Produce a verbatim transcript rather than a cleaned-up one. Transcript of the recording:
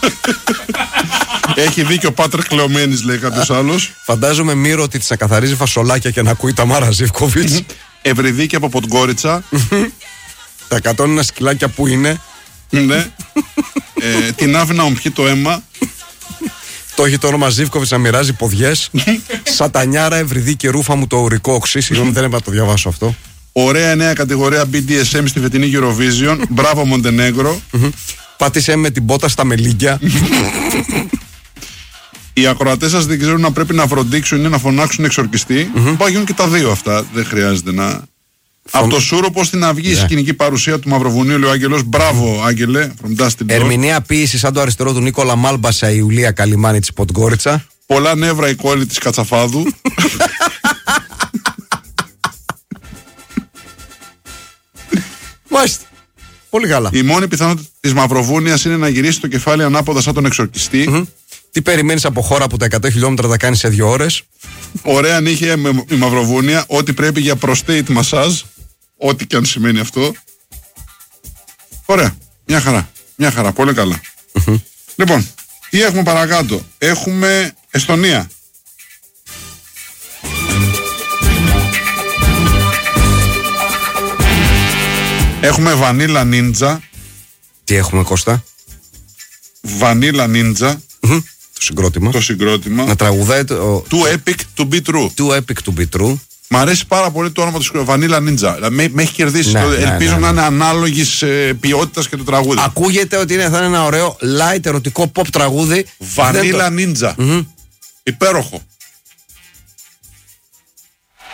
Έχει δίκιο ο Πάτρ Κλεωμένης, λέει κάποιος άλλος. Φαντάζομαι Μύρο ότι της να καθαρίζει φασολάκια και να ακούει τα Μάρα Ζίβκοβιτς. Ευρυδίκη από Ποντγκόριτσα. Τα εκατόν ένα σκυλάκια που είναι. Ναι. ε, την άφηνα ομπιεί το αίμα. Το έχει το όνομα Ζίβκοβιτς να μοιράζει ποδιές. Σατανιάρα, Ευρυδίκη, ρούφα μου το ουρικό οξύ. Συγγνώμη, δεν έπρεπε να το διαβάσω αυτό. Ωραία νέα κατηγορία μπι ντι ες εμ στη φετινή Eurovision. Μπράβο Μοντενέγκρο. Πάτησε με την πότα στα μελίγκια. Οι ακροατές σας δεν ξέρουν να πρέπει να φροντίξουν ή να φωνάξουν εξορκιστή. Μπορεί να γίνουν και τα δύο αυτά. Δεν χρειάζεται να. Φων... Από το Σούρο, πώς στην αυγή η yeah. σκηνική παρουσία του Μαυροβουνίου, λέει ο Άγγελος. Μπράβο, Άγγελε. Ερμηνεία ποίηση σαν το αριστερό του Νίκολα Μάλμπασα, η Ιουλία Καλιμάνη της Ποντγκόριτσα. Πολλά νεύρα η κόλλη της Κατσαφάδου. Μάλιστα. Πολύ καλά. Η μόνη πιθανότητα της Μαυροβούνιας είναι να γυρίσει το κεφάλι ανάποδα σαν τον εξορκιστή. Mm-hmm. Τι περιμένεις από χώρα που τα εκατό χιλιόμετρα τα κάνει σε δύο ώρες? Ωραία νύχια η Μαυροβούνια. Ό,τι πρέπει για prostate massage. Ό,τι και αν σημαίνει αυτό. Ωραία. Μια χαρά. Μια χαρά. Πολύ καλά. Mm-hmm. Λοιπόν, τι έχουμε παρακάτω? Έχουμε Εστονία. Έχουμε Vanilla Ninja. Τι έχουμε, Κώστα? Vanilla Ninja. Mm-hmm. Το συγκρότημα. Το συγκρότημα. Να τραγουδάει το... Too epic to be true. Too epic to be true. Μ' αρέσει πάρα πολύ το όνομα του συγκρότημα. Vanilla Ninja. Με, με έχει κερδίσει. Ναι, το, ναι, ελπίζω ναι, ναι. να είναι ανάλογης ε, ποιότητας και το τραγούδι. Ακούγεται ότι είναι, θα είναι ένα ωραίο light ερωτικό pop τραγούδι. Vanilla το... Ninja. Mm-hmm. Υπέροχο.